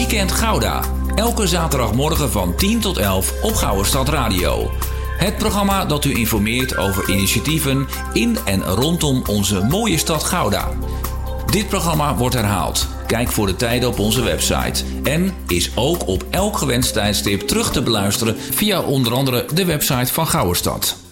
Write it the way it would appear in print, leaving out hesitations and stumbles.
Weekend Gouda. Elke zaterdagmorgen van 10 tot 11 op Gouwestad Radio. Het programma dat u informeert over initiatieven in en rondom onze mooie stad Gouda. Dit programma wordt herhaald. Kijk voor de tijden op onze website. En is ook op elk gewenst tijdstip terug te beluisteren via onder andere de website van Gouwestad.